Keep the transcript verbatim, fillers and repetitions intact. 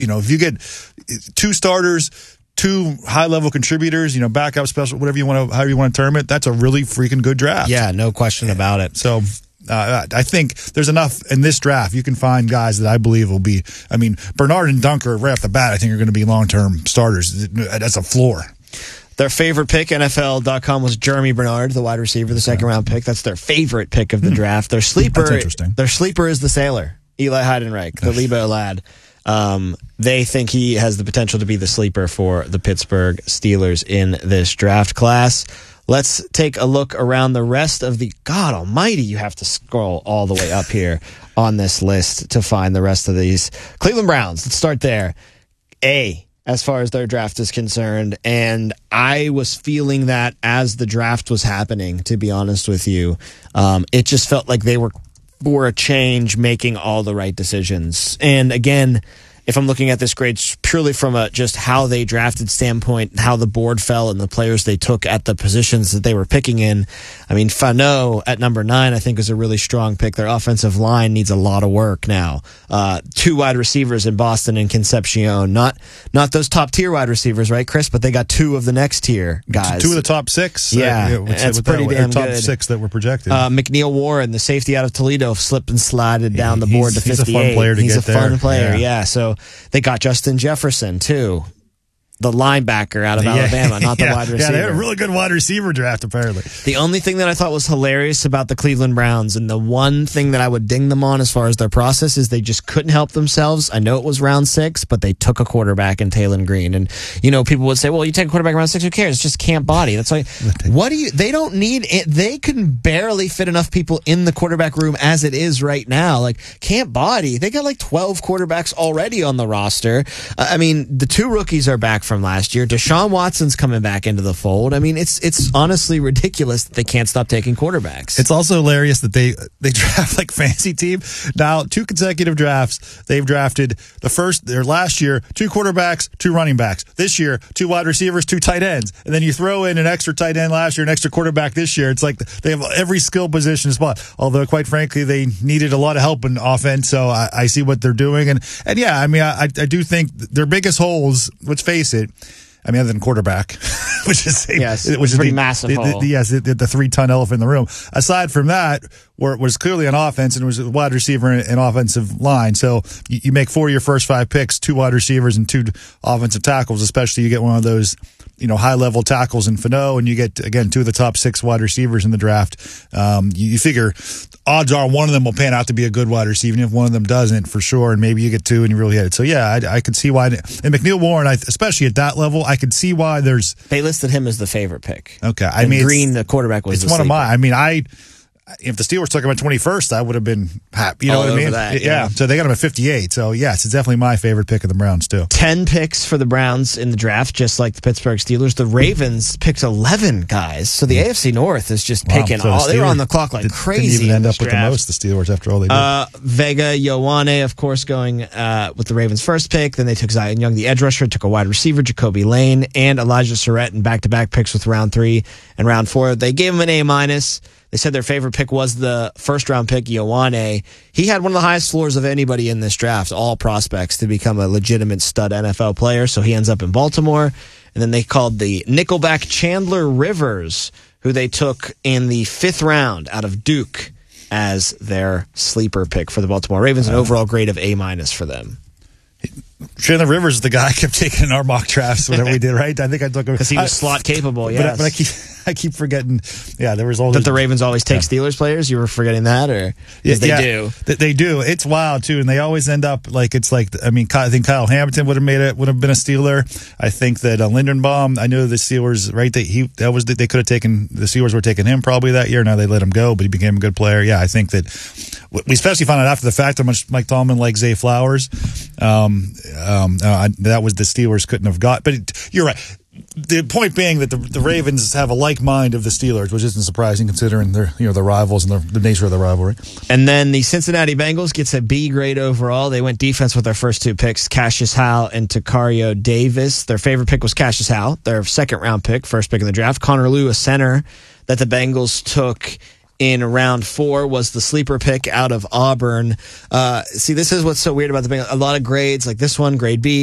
you know, if you get two starters, two high-level contributors, you know, backup special, whatever you want to, however you want to term it, that's a really freaking good draft. Yeah, no question about it. So uh, I think there's enough in this draft. You can find guys that I believe will be, I mean, Bernard and Dunker right off the bat, I think are going to be long-term starters. That's a floor. Their favorite pick, N F L dot com, was Jeremy Bernard, the wide receiver, the second-round pick. That's their favorite pick of the draft. Their sleeper, That's interesting. Their sleeper is the sailor, Eli Heidenreich, the Lebo lad. Um, they think he has the potential to be the sleeper for the Pittsburgh Steelers in this draft class. Let's take a look around the rest of the... God almighty, you have to scroll all the way up here on this list to find the rest of these. Cleveland Browns, let's start there. A, as far as their draft is concerned, and I was feeling that as the draft was happening, to be honest with you. Um, it just felt like they were... for a change, making all the right decisions. And again, if I'm looking at this grade purely from a just how they drafted standpoint, how the board fell and the players they took at the positions that they were picking in, I mean, Fano at number nine, I think, is a really strong pick. Their offensive line needs a lot of work now. Uh, two wide receivers in Boston and Concepcion. Not not those top-tier wide receivers, right, Chris? But they got two of the next tier guys. Two of the top six? Yeah, uh, yeah what's, that's what's pretty that, damn top good. six that were projected. Uh, McNeil Warren, the safety out of Toledo, slipped and slided down the board he's, to fifty-eight. He's a fun player to he's get a fun there. player, yeah. yeah. So they got Justin Jefferson, too. The linebacker out of yeah. Alabama, not the yeah. wide receiver. Yeah, they had a really good wide receiver draft, apparently. The only thing that I thought was hilarious about the Cleveland Browns, and the one thing that I would ding them on as far as their process, is they just couldn't help themselves. I know it was round six, but they took a quarterback in Taylon Green. And, you know, people would say, well, you take a quarterback in round six, who cares? It's just Camp Body. That's why. What do you, they don't need, it. They can barely fit enough people in the quarterback room as it is right now. Like, Camp Body, they got like twelve quarterbacks already on the roster. Uh, I mean, the two rookies are back from last year. Deshaun Deshaun Watson's coming back into the fold. I mean, it's it's honestly ridiculous that they can't stop taking quarterbacks. It's also hilarious that they they draft like fantasy team. Now, two consecutive drafts, they've drafted the first, their last year, two quarterbacks, two running backs. This year, two wide receivers, two tight ends. And then you throw in an extra tight end last year, an extra quarterback this year. It's like they have every skill position spot. Although, quite frankly, they needed a lot of help in offense, so I, I see what they're doing. And, and yeah, I mean, I, I do think their biggest holes, let's face it, I mean, other than quarterback, which is a, yes, which is pretty the, massive the, hole. the, yes, the, the three-ton elephant in the room. Aside from that, where it was clearly an offense and it was a wide receiver and, and offensive line. So you, you make four of your first five picks, two wide receivers and two offensive tackles. Especially you get one of those, you know, high-level tackles in Fano, and you get again two of the top six wide receivers in the draft. Um, you, you figure odds are one of them will pan out to be a good wide receiver, even if one of them doesn't, for sure. And maybe you get two and you really hit it. So yeah, I, I could see why. And McNeil Warren, I, especially at that level, I could see why there's. They listed him as the favorite pick. Okay, I and mean, Green, the quarterback, was it's the one sleeper. of mine. I mean, I. If the Steelers took him at twenty-first, I would have been happy. You know All what I over mean? that, yeah. yeah. So they got him at fifty-eight. So yes, it's definitely my favorite pick of the Browns too. Ten picks for the Browns in the draft, just like the Pittsburgh Steelers. The Ravens picked eleven guys. So the A F C North is just Wow. picking So the all. They were Steelers on the clock like did- crazy. Didn't even in end this up with draft. the most. The Steelers after all they did. Uh, Vega Ioane, of course, going uh, with the Ravens' first pick. Then they took Zion Young, the edge rusher, took a wide receiver, Jacoby Lane, and Elijah Surratt in back-to-back picks with round three and round four. They gave him an A minus. They said their favorite pick was the first-round pick, Ioane. He had one of the highest floors of anybody in this draft, all prospects, to become a legitimate stud N F L player. So he ends up in Baltimore. And then they called the nickelback Chandler Rivers, who they took in the fifth round out of Duke, as their sleeper pick for the Baltimore Ravens, an overall grade of A minus for them. Chandler Rivers is the guy I kept taking in our mock drafts whenever we did, right? I think I took him Because he was I, slot capable, but, yes. but I keep I keep forgetting. Yeah, there was all that the Ravens always take yeah. Steelers players. You were forgetting that, or yeah, they yeah, do? They, they do. It's wild too, and they always end up like it's like. I mean, I think Kyle Hamilton would have made it. Would have been a Steeler. I think that uh, Linderbaum. I know the Steelers. Right, they he that was they could have taken the Steelers were taking him probably that year. Now they let him go, but he became a good player. Yeah, I think that we especially found out after the fact how much Mike Tomlin liked Zay Flowers. Um, um, uh, that was the Steelers couldn't have got. But it, you're right. The point being that the, the Ravens have a like mind of the Steelers, which isn't surprising considering their you know the rivals and the, the nature of the rivalry. And then the Cincinnati Bengals gets a B grade overall. They went defense with their first two picks, Cassius Howe and Takario Davis. Their favorite pick was Cassius Howe, their second round pick, first pick in the draft. Connor Lew, a center that the Bengals took in round four was the sleeper pick out of Auburn. Uh, see, this is what's so weird about the Bengals. A lot of grades, like this one, grade B,